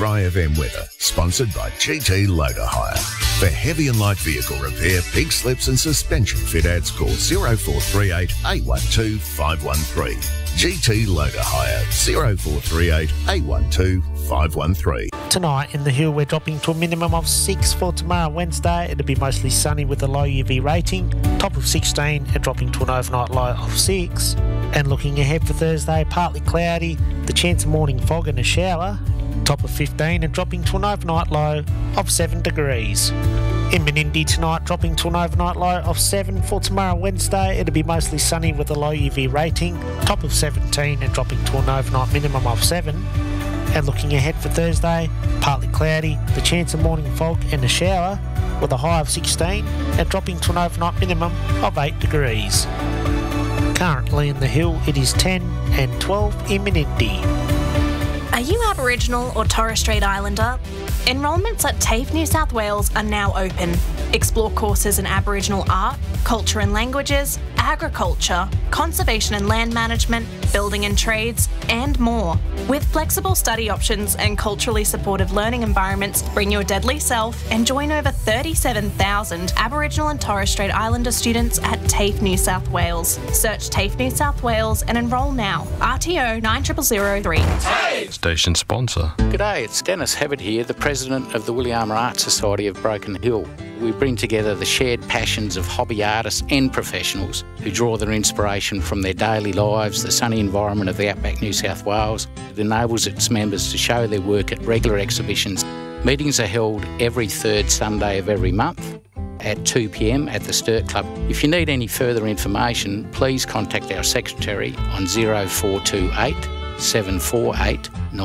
Dry FM weather, sponsored by GT Loader Hire. For heavy and light vehicle repair, pig slips and suspension fit-outs, call 0438 812 513. GT Loader Hire, 0438 812 513. Tonight in the Hill, we're dropping to a minimum of 6 for tomorrow, Wednesday. It'll be mostly sunny with a low UV rating, top of 16 and dropping to an overnight low of 6. And looking ahead for Thursday, partly cloudy, the chance of morning fog and a shower, top of 15 and dropping to an overnight low of 7 degrees. In Menindee tonight, dropping to an overnight low of 7. For tomorrow, Wednesday, it'll be mostly sunny with a low UV rating, top of 17 and dropping to an overnight minimum of 7. And looking ahead for Thursday, partly cloudy, the chance of morning fog and a shower with a high of 16 and dropping to an overnight minimum of 8 degrees. Currently in the Hill, it is 10 and 12 in Menindee. Are you Aboriginal or Torres Strait Islander? Enrolments at TAFE New South Wales are now open. Explore courses in Aboriginal art, culture and languages, agriculture, conservation and land management, building and trades, and more. With flexible study options and culturally supportive learning environments, bring your deadly self and join over 37,000 Aboriginal and Torres Strait Islander students at TAFE New South Wales. Search TAFE New South Wales and enrol now. RTO 900003. Station sponsor. G'day, it's Dennis Hebbert here, the President of the Williama Art Society of Broken Hill. We bring together the shared passions of hobby artists and professionals who draw their inspiration from their daily lives, the sunny environment of the Outback New South Wales. It enables its members to show their work at regular exhibitions. Meetings are held every third Sunday of every month at 2 p.m. at the Sturt Club. If you need any further information, please contact our secretary on 0428 748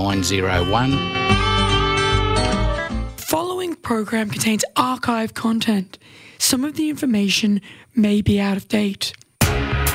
901. Following program contains archive content. Some of the information may be out of date.